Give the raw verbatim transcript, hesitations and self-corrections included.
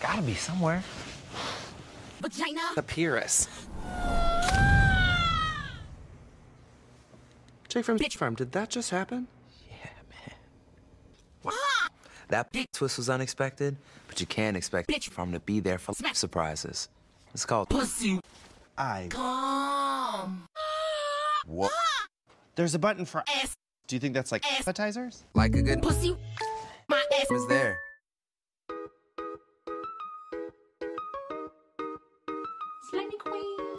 Gotta be somewhere. Vagina. Papyrus. Jake from Bitch Farm, did that just happen? Yeah, man. What? That twist was unexpected, but you can't expect Bitch Farm to be there for surprises. It's called Pussy. I. Come. What? There's a button for ass. Do you think that's like ass. appetizers? Like a good Pussy. My ass is there.